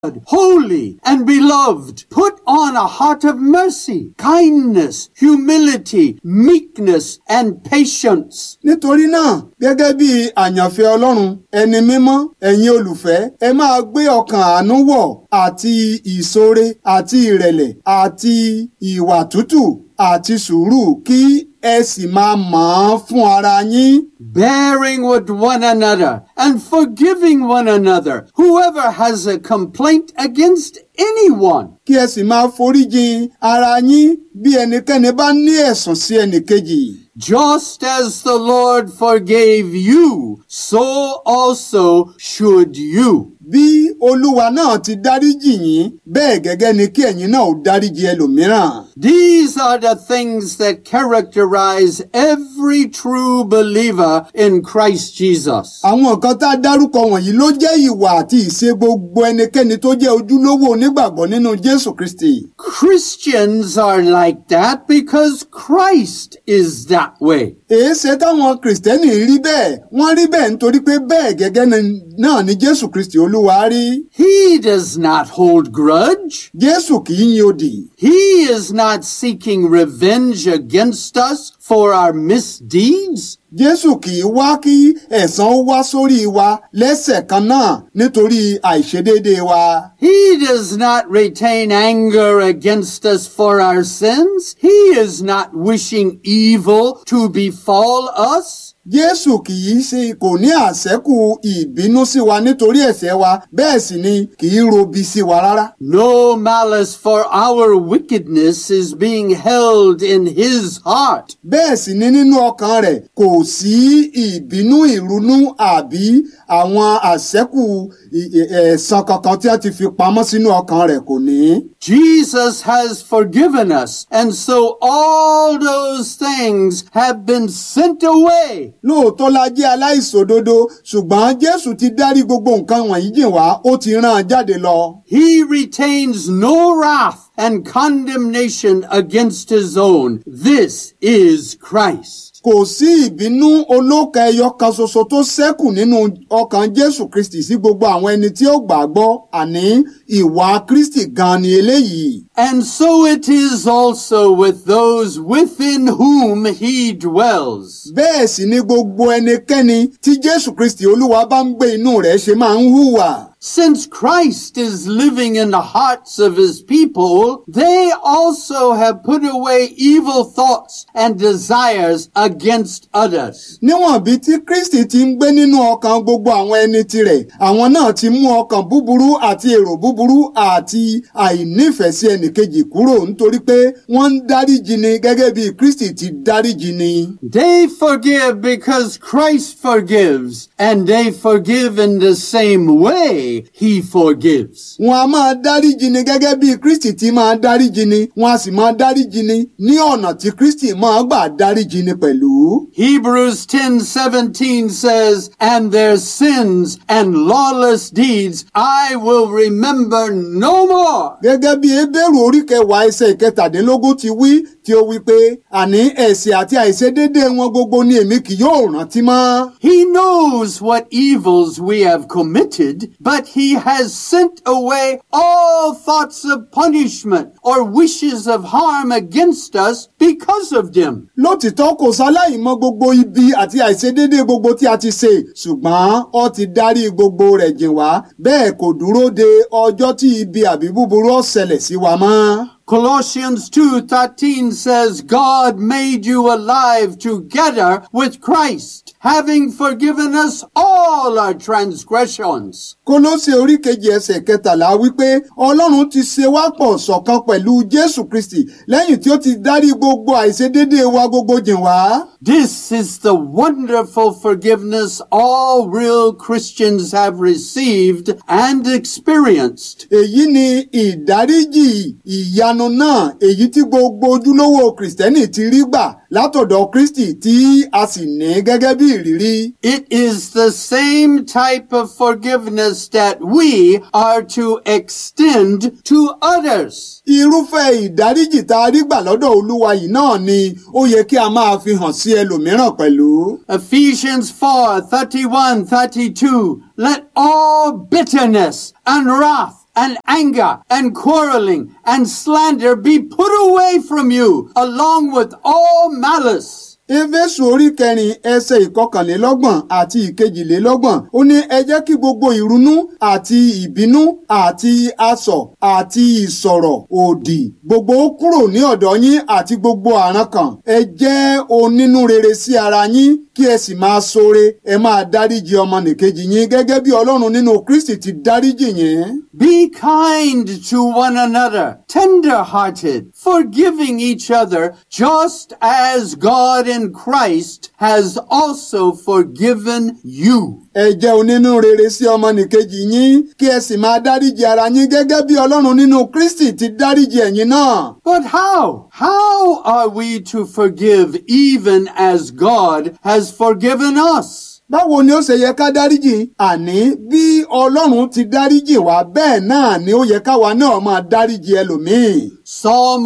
holy and beloved, put on a heart of mercy, kindness, humility, meekness, and patience. Nítorí náà, gẹ́gẹ́ bí àyànfẹ́ Ọlọ́run, ẹni mímọ́, ẹ̀yin olùfẹ́, ẹ máa gbé ọkàn àánú wọ̀ àti ìṣoore àti ìrẹ̀lẹ̀ àti ìwà tútù àti sùúrù kí ẹ sì máa mọ̀ ọ́n fún ara yín. Bearing with one another and forgiving one another, whoever has a complaint against anyone. Kí ẹ sì máa foríjìn ara yín bí ẹnikẹ́ni bá ní ẹ̀sùn sí ẹnìkejì. Just as the Lord forgave you, so also should you. Bí Olúwa náà ti dáríjì yín, bẹ́ẹ̀ gẹ́gẹ́ ni kí ẹ̀yin náà ó dáríjì ẹlòmíràn. These are the things that characterize every true believer in Christ Jesus. Àwọn nǹkan tá a dárúkọ wọ̀nyí ló jẹ́ ìwà àti ìṣe gbogbo ẹnikẹ́ni tó jẹ́ ojúlówó onígbàgbọ́ nínú Jésù Kristi. Christians are like that because Christ is that way. Èéṣe táwọn Kìrìsìtẹ́nì rí bẹ́ẹ̀? Wọ́n rí bẹ́ẹ̀ nítorí pé bẹ́ẹ̀ gẹ́gẹ́ náà ni Jésù Kristi Olúwa rí. He does not hold grudge. Jésù kì í yin odì. He is not seeking revenge against us for our misdeeds. Jésù kì í wá kí ẹ̀san wá sórí wa lẹ́sẹ̀ kan náà nítorí àìṣedéédéé wa. He does not retain anger against us for our sins. He is not wishing evil to befall us. Jésù kì kò ní àṣẹ́kù ìbínú sí wa nítorí ẹ̀ṣẹ̀ wa, bẹ́ẹ̀ sì ni kì í robi sí wa rárá. No malice for our wickedness is being held in his heart. Bẹ́ẹ̀ sì ni nínú ọkàn rẹ̀ kò sí ìbínú ìrunú àbí àwọn àṣẹ́kù ẹ̀san kankan tí a ti fi pamọ́ sínú ọkàn rẹ̀ kò ní. Jesus has forgiven us, and so all those things have been sent away. Lóòótọ́ la jẹ́ aláìṣòdodo, ṣùgbọ́n Jésù ti dárí gbogbo nǹkan wọ̀nyí jìn wá, ó ti rán an jáde lọ. He retains no wrath and condemnation against his own. This is Christ. Kò sí ìbínú olóka ẹyọ kan ṣoṣo tó ṣẹ́kù nínú ọkàn Jésù Kristi sí gbogbo àwọn ẹni tí ó gbàgbọ́, àní ìwà Kristi gan ni eléyìí. And so it is also with those within whom he dwells. Bẹ́ẹ̀ sì ni gbogbo ẹnikẹ́ni tí Jésù Kristi Olúwa bá ń gbé inú rẹ̀ ṣe máa ń hùwà. Since Christ is living in the hearts of his people, they also have put away evil thoughts and desires against others. Níwọ̀n bí tí Kristi ti ń gbé nínú ọkàn gbogbo àwọn ẹni tirẹ̀, àwọn náà ti mú ọkàn búburú àti èrò búburú àti àìnífẹ̀ẹ́ sí ẹnìkejì kúrò nítorí pé wọ́n ń dáríjì ni gẹ́gẹ́ bí Kristi ti dáríjì ni. They forgive because Christ forgives, and they forgive in the same way he forgives. Wọ́n a máa dáríjì ni gẹ́gẹ́ bí Kristi ti máa dáríjì ni, wọ́n a sì máa dáríjì ni ní ọ̀nà tí Kristi máa gbà dáríjì ni pẹ̀lú. Hebrews 10:17 says, "And their sins and lawless deeds I will remember no more." Gẹ́gẹ́ bí Hébérù orí kẹwàá ẹsẹ̀ ìkẹtàdínlógún ti wí, tí ó wí pé, àní ẹ̀ṣẹ̀ àti àìṣedéédéé wọn gbogbo ni èmi kì yóò rántí mọ́. He knows what evils we have committed, but he has sent away all thoughts of punishment or wishes of harm against us because of them. Lótìtọ́ kò sáláì mọ̀ gbogbo ibi àti àìṣedéédéé gbogbo tí a ti ṣe, ṣùgbọ́n ó ti dárí gbogbo rẹ̀ jìn wá, bẹ́ẹ̀ kò dúró de ọjọ́ tí ibi àbí búburú ó ṣẹlẹ̀ sí wa mọ́. Colossians 2:13 says, God made you alive together with Christ, having forgiven us all our transgressions. Kólósè orí kejì ẹsẹ̀ kẹtàlá wípé Ọlọ́run ti ṣe wá pọ̀ ṣọ̀kan pẹ̀lú Jésù Kristi lẹ́yìn tí ó ti dárí gbogbo àìṣedéédéé wa gbogbo jìn wá. This is the wonderful forgiveness all real Christians have received and experienced. Èyí ni ìdáríjì ìyanu náà, èyí tí gbogbo ojúlówó Kristẹni ti rí gbà látọ̀dọ̀ Kristi tí a sì ní gẹ́gẹ́ bí ìrírí. It is the same type of forgiveness that we are to extend to others. Irúfẹ́ ìdáríjì tá a rí gbà lọ́dọ̀ Olúwa yìí náà ni ó yẹ kí a máa fi hàn sí ẹlòmíràn pẹ̀lú. Ephesians 4:31-32. Let all bitterness and wrath and anger and quarreling and slander be put away from you, along with all malice. Éfésù orí kẹrin ẹsẹ̀ ìkọkànlélọ́gbọ̀n àti ìkejìlélọ́gbọ̀n ó ní ẹ jẹ́ kí gbogbo ìrunú àti ìbínú àti asọ̀ àti ìsọ̀rọ̀ òdì gbogbo ó kúrò ní ọ̀dọ̀ yín àti gbogbo àrankàn ẹ jẹ́ onínúrere sí ara yín kí ẹ sì máa ṣoore ẹ máa dáríjì ọmọnìkejì yín gẹ́gẹ́ bí Ọlọ́run nínú Kristi ti dáríjì yín. Be kind to one another, tender-hearted, forgiving each other, just as God in Christ has also forgiven you. Ẹ jẹ́ onínúrere sí ọmọnìkejì yín kí ẹ sì máa dáríjì ara yín gẹ́gẹ́ bí Ọlọ́run nínú Kristi ti dáríjì ẹ̀yin náà. But how? How are we to forgive even as God has forgiven us? Báwo ni ó ṣe yẹ ká dáríjì? Àní bí Ọlọ́run ti dáríjì wá bẹ́ẹ̀ náà ni ó yẹ káwa náà máa dáríjì ẹlòmíì. Psalm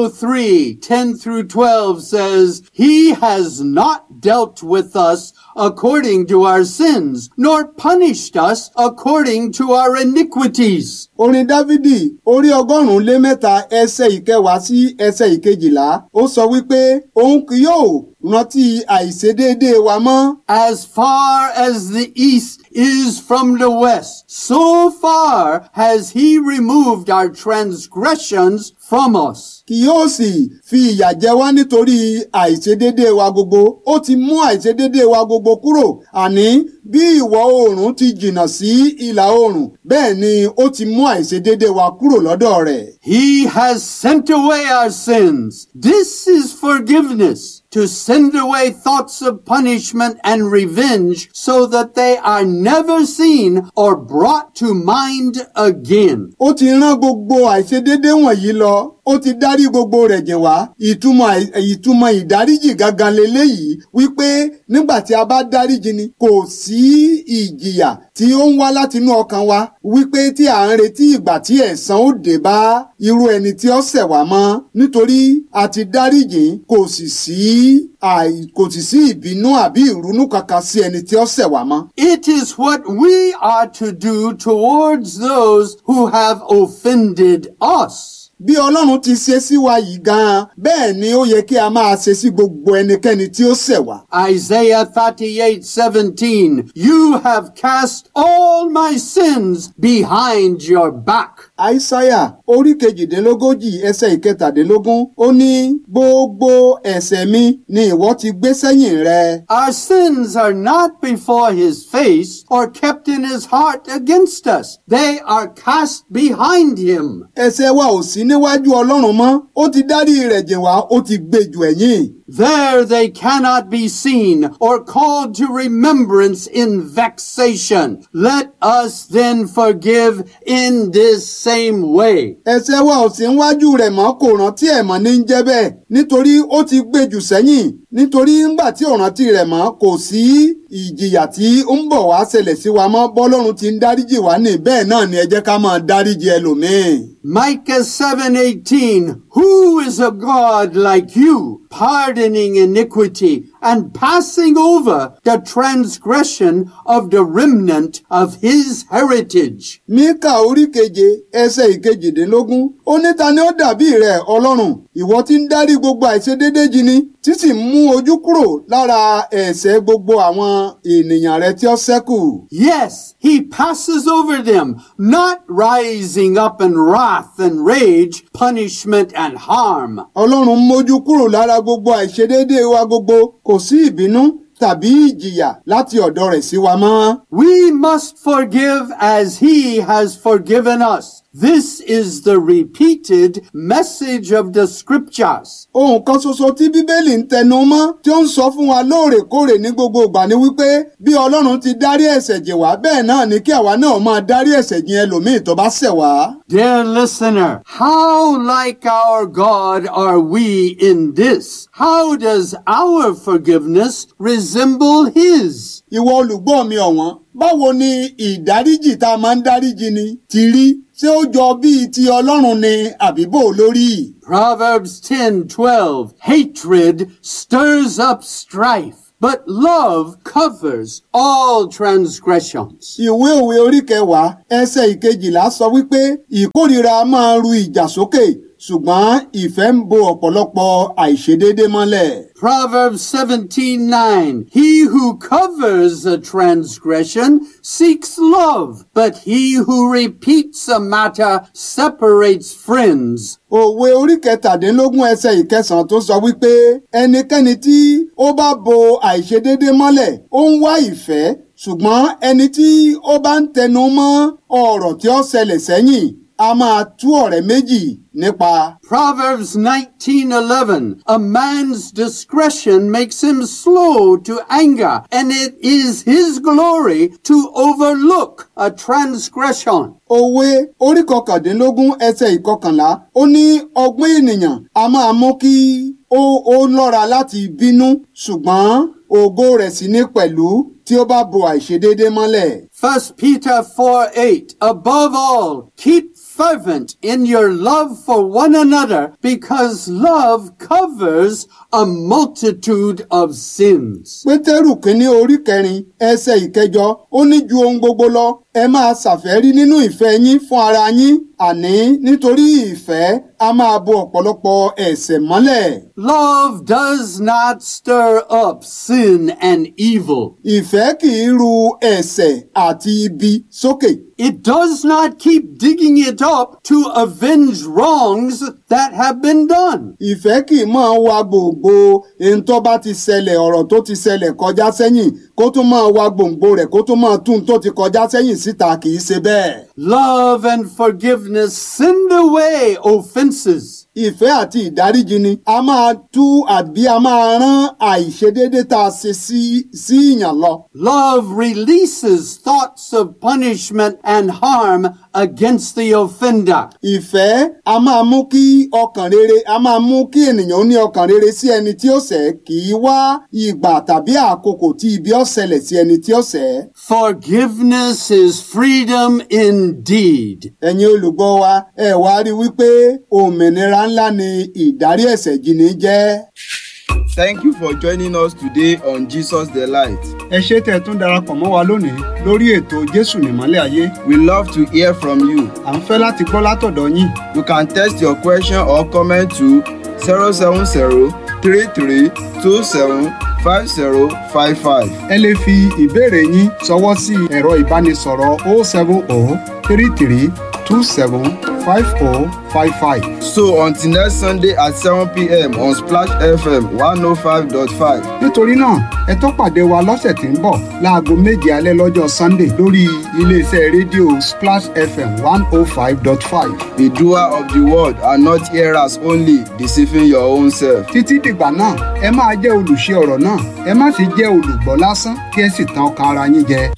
103, 10 through 12 says, He has not dealt with us according to our sins, nor punished us according to our iniquities. Orin Dáfídì orí 103 ẹsẹ̀ ìkẹwàá sí ẹsẹ̀ ìkejìlá ó sọ wípé òun kì yóò rántí àìṣedéédéé wa mọ́. As far as the east is from the west, so far has he removed our transgressions from us. Kì yóò sì fi ìyà jẹ wá nítorí àìṣedéédéé wa gbogbo. Ó ti mú àìṣedéédéé wa gbogbo kúrò. Àní bí ìwọ̀ oòrùn ti jìnnà sí ìlà oòrùn, bẹ́ẹ̀ ni ó ti mú àìṣedéédéé wa kúrò lọ́dọ̀ rẹ̀. He has sent away our sins. This is forgiveness. To send away thoughts of punishment and revenge so that they are never seen or brought to mind again. Ó ti rán gbogbo àìṣedéédé wọ̀nyí lọ. Ó ti dárí gbogbo rẹ̀ jìn wá. Ìtumọ̀ ìdáríjì gangan leléyìí wípé nígbà tí a bá dáríjì ni kò sí ìjìyà tí ó ń wá látinú ọkàn wa wípé tí à ń retí ìgbà tí ẹ̀san ó dé bá irú ẹni tí ó ṣẹ̀ wá mọ́ nítorí a ti dáríjì kò sì sí ìbínú àbí ìrunú kankan sí ẹni tí ó ṣẹ̀ wá mọ́. It is what we are to do towards those who have offended us. Bí Ọlọ́run ti ṣe sí wa yìí gan-an, bẹ́ẹ̀ ni ó yẹ kí a máa ṣe sí gbogbo ẹnikẹ́ni tí ó ṣẹ̀ wá. Isaiah 38:17, You have cast all my sins behind your back. Aísáyà orí 42 ẹsẹ̀ 17 ó ní gbogbo ẹ̀ṣẹ̀ mi ni ìwọ ti gbé sẹ́yìn rẹ. Our sins are not before his face or kept in his heart against us. They are cast behind him. Ẹ̀ṣẹ̀ wa ò sí níwájú Ọlọ́run mọ́, ó ti dárí rẹ̀ jìn wá, ó ti gbé jù ẹ̀yìn. There they cannot be seen or called to remembrance in vexation. Let us then forgive in this same way. Ẹ̀ṣẹ̀ wa ò sí níwájú rẹ̀ mọ́, kò rántí ẹ̀ mọ́ ní jẹ́ bẹ́ẹ̀ nítorí ó ti gbé jù sẹ́yìn. Nítorí ńgbà tí ò rántí rẹ̀ mọ́ kò sí ìjìyà tí ó ń bọ̀ wá ṣẹlẹ̀ sí wa mọ́ bọ́lọ́run ti ń dáríjì wá ní bẹ́ẹ̀ náà ni ẹ jẹ́ ká máa dáríjì ẹlòmíì. Micah 7:18, Who is a God like you, pardoning iniquity and passing over the transgression of the remnant of his heritage? Míkà orí 7 ẹsẹ̀ 17 ó ní ta ni ó dàbí rẹ̀ Ọlọ́run ìwọ tí ń dárí gbogbo àìṣedéédé jì ni tí sì mú ojú kúrò lára ẹ̀ṣẹ̀ gbogbo àwọn ènìyàn rẹ̀ tí ó ṣẹ́kù. Yes, he passes over them, not rising up in wrath and rage, punishment and harm. Ọlọ́run mójú kúrò lára gbogbo àìṣedéédé wa gbogbo, kò sí ìbínú tàbí ìjìyà láti ọ̀dọ̀ rẹ̀ sí wa mọ́. We must forgive as he has forgiven us. This is the repeated message of the scriptures. Ohun kan ṣoṣo tí Bíbélì ń tẹnu mọ́ tí ó ń sọ fún wa lóòrèkóòrè ní gbogbo ìgbà ni wípé bí Ọlọ́run ti dárí ẹ̀ṣẹ̀ jì wá bẹ́ẹ̀ náà ni kí àwa náà máa dárí ẹ̀ṣẹ̀ jì ẹlòmíì tó bá ṣẹ̀ wá. Dear listener, how like our God are we in this? How does our forgiveness resemble his? Ìwọ olùgbọ́ mi ọ̀wọ́n, báwo ni ìdáríjì tá a máa ń dáríjì ni ti rí? Ṣé ó jọ bíi ti Ọlọ́run ni àbí bò lórí? Proverbs 10:12, Hatred stirs up strife, but love covers all transgressions. Ìwé òwe orí kẹwàá ẹsẹ̀ ìkejìlá sọ wípé ìkórìíra máa ru ìjà sókè ṣùgbọ́n ìfẹ́ ń bo ọ̀pọ̀lọpọ̀ àìṣedéédé mọ́lẹ̀. Proverbs 17:9, he who covers a transgression seeks love, but he who repeats a matter separates friends. Òwe orí kẹtàdínlógún ẹsẹ̀ ìkẹsàn tó sọ wípé ẹnikẹ́ni tí ó bá bo àìṣedéédé mọ́lẹ̀ ó ń wá ìfẹ́ ṣùgbọ́n ẹni tí ó bá ń tẹnu mọ́ ọ̀rọ̀ tí ó ṣẹlẹ̀ sẹ́yìn a máa tú ọ̀rẹ́ méjì nípa. Proverbs 19:11, a man's discretion makes him slow to anger, and it is his glory to overlook a transgression. Òwe orí kọkàndínlógún ẹsẹ̀ ìkọkànlá ó ní ọgbọ́n ènìyàn a máa mú kí ó lọ́ra láti bínú ṣùgbọ́n ògo rẹ̀ sì ní pẹ̀lú tí ó bá bo àìṣedéédé mọ́lẹ̀. 1 Peter 4:8, above all, keep fervent in your love for one another, because love covers a multitude of sins. Pétérù kínní orí kẹrin ẹsẹ̀ ìkẹjọ ó ní ju ohun gbogbo lọ ẹ máa ṣàfẹ́rí nínú ìfẹ́ yín fún ara yín àní nítorí ìfẹ́ a máa bo ọ̀pọ̀lọpọ̀ ẹ̀ṣẹ̀ mọ́lẹ̀. Love does not stir up sin and evil. Ìfẹ́ kì í ru ẹ̀ṣẹ̀ àti ibi sókè. It does not keep digging it up to avenge wrongs that have been done. Ìfẹ́ kì í máa wa gbòǹgbò ohun tó bá ti ṣẹlẹ̀ ọ̀rọ̀ tó ti ṣẹlẹ̀ kọjá sẹ́yìn kó tún máa wa gbòǹgbò rẹ̀ kó tún máa tún tó ti kọjá sẹ́yìn síta kì í ṣe bẹ́ẹ̀. Love and forgiveness send away offenses. Ìfẹ́ àti ìdáríjì ni a máa tú àbí a máa rán àìṣedéédé tá a ṣe sí ìyàn lọ. Love releases thoughts of punishment and harm against the offender. Ìfẹ́ a máa mú kí ọkàn rere a máa mú kí ènìyàn ní ọkàn rere sí ẹni tí ó ṣẹ̀ kì í wá ìgbà tàbí àkókò tí ibi ó ṣẹlẹ̀ sí ẹni tí ó ṣẹ̀. Forgiveness is freedom indeed. Ẹ̀yin olùgbọ́ wa ẹ wá rí wípé òmìnira ńlá ni ìdárí ẹ̀ṣẹ̀ jìnnì jẹ́. Thank you for joining us today on Jesus the Light. Ẹ ṣé tẹ́ tún darapọ̀ mọ́ wa lónìí lórí ètò Jésù nìmọ́lẹ̀ ayé. We love to hear from you. À ń fẹ́ láti gbọ́ látọ̀dọ̀ yín. You can text your question or comment to 070-3327-5055. Ẹ lè fi ìbéèrè yín ṣọwọ́ sí ẹ̀rọ ìbánisọ̀rọ̀ 070-3327-5055. So until next Sunday at 7 p.m. on Splash FM 105.5. Nítorí náà, ẹ tó pàdé wa lọ́sẹ̀ tí ń bọ̀ láago 7 alẹ́ lọ́jọ́ Sunday lórí iléeṣẹ́ rédíò Splash FM 105.5. Be doer of the word and not hearers only, deceiving your own self. Títí dìgbà náà, ẹ máa jẹ́ olùṣe ọ̀rọ̀ náà, ẹ má sì jẹ́ olùgbọ́ lásán kí ẹ sì tàn ọkàn ara yín jẹ.